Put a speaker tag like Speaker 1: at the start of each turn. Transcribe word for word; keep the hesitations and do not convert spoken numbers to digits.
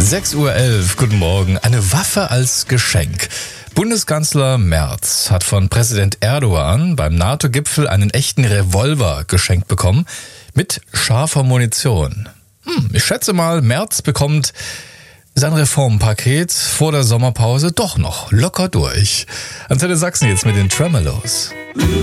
Speaker 1: sechs Uhr elf, guten Morgen. Eine Waffe als Geschenk. Bundeskanzler Merz hat von Präsident Erdogan beim NATO-Gipfel einen echten Revolver geschenkt bekommen mit scharfer Munition. Hm, ich schätze mal, Merz bekommt sein Reformpaket vor der Sommerpause doch noch locker durch. Antenne Sachsen jetzt mit den Tremolos.